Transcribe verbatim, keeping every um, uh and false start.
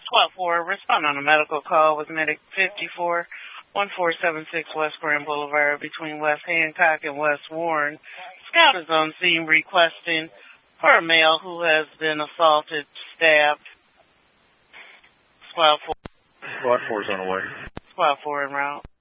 twelve four, respond on a medical call with Medic fifty-four, one four seven six West Grand Boulevard between West Hancock and West Warren. Scout is on scene requesting for a male who has been assaulted, stabbed. Squad four. Squad four is on the way. Squad four en route.